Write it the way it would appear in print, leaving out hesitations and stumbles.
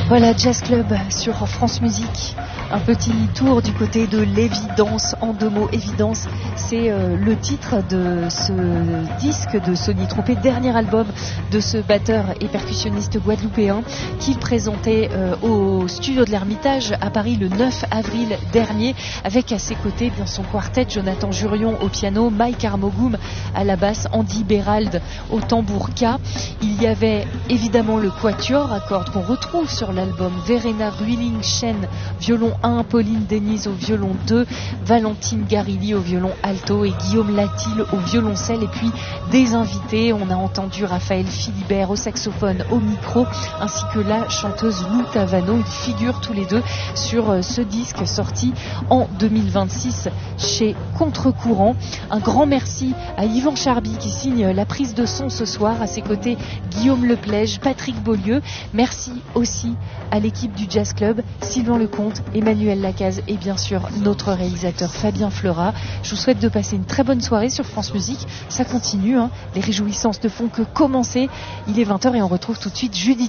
Voilà, Jazz Club sur France Musique. Un petit tour du côté de l'évidence. En 2 mots, évidence, c'est le titre de ce disque de Sonny Trompé, dernier album de ce batteur et percussionniste guadeloupéen qu'il présentait au studio de l'Ermitage à Paris le 9 avril dernier, avec à ses côtés bien son quartet, Jonathan Jurion au piano, Mike Armogoum à la basse, Andy Berald au tambourka. Il y avait évidemment le quatuor à cordes qu'on retrouve sur l'album, Verena Ruiling-Chen violon 1, Pauline Denise au violon 2, Valentine Garilli au violon alto et Guillaume Latil au violoncelle, et puis des invités. On a entendu Raphaël Philibert au saxophone, au micro, ainsi que la chanteuse Lou Tavano. Ils figurent tous les deux sur ce disque sorti en 2026 chez Contre-Courant. Un grand merci à Yvan Charby qui signe la prise de son ce soir. À ses côtés, Guillaume Leplège, Patrick Beaulieu. Merci aussi à l'équipe du Jazz Club, Sylvain Lecomte, Emmanuel Lacaze et bien sûr notre réalisateur Fabien Fleurat. Je vous souhaite de passer une très bonne soirée sur France Musique. Ça continue, hein. Les réjouissances ne font que commencer. Il est 20h et on retrouve tout de suite Judith.